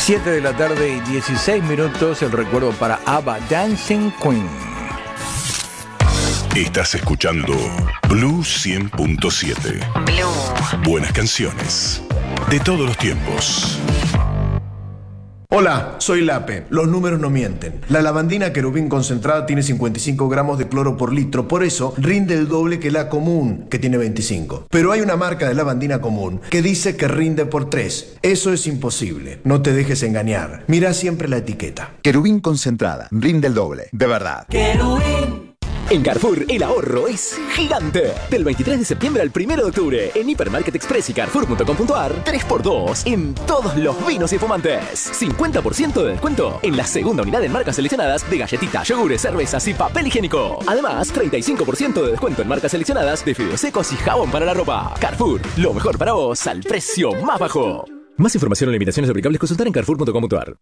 7 de la tarde y 16 minutos, el recuerdo para ABBA, Dancing Queen. Estás escuchando Blue 100.7. Blue. Buenas canciones de todos los tiempos. Hola, soy Lape. Los números no mienten. La lavandina querubín concentrada tiene 55 gramos de cloro por litro, por eso rinde el doble que la común, que tiene 25. Pero hay una marca de lavandina común que dice que rinde por 3. Eso es imposible. No te dejes engañar. Mira siempre la etiqueta. Querubín concentrada, rinde el doble, de verdad. Querubín. En Carrefour, el ahorro es gigante. Del 23 de septiembre al 1 de octubre, en Hipermarket Express y Carrefour.com.ar, 3x2 en todos los vinos y fumantes. 50% de descuento en la segunda unidad en marcas seleccionadas de galletitas, yogures, cervezas y papel higiénico. Además, 35% de descuento en marcas seleccionadas de fideos secos y jabón para la ropa. Carrefour, lo mejor para vos al precio más bajo. Más información o limitaciones aplicables, consultar en Carrefour.com.ar.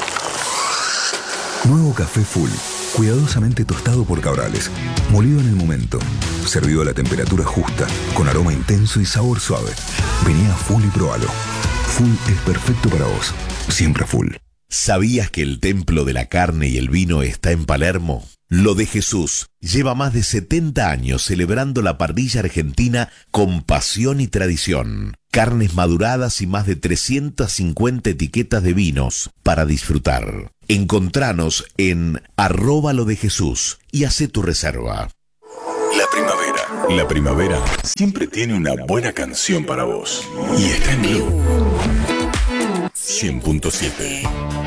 Nuevo café Full. Cuidadosamente tostado por Cabrales, molido en el momento, servido a la temperatura justa, con aroma intenso y sabor suave. Vení a Full y probalo. Full es perfecto para vos, siempre Full. ¿Sabías que el templo de la carne y el vino está en Palermo? Lo de Jesús lleva más de 70 años celebrando la parrilla argentina con pasión y tradición. Carnes maduradas y más de 350 etiquetas de vinos para disfrutar. Encontranos en @lodejesús y hacé tu reserva. La primavera siempre tiene una buena canción para vos. Y está en Blue 100.7.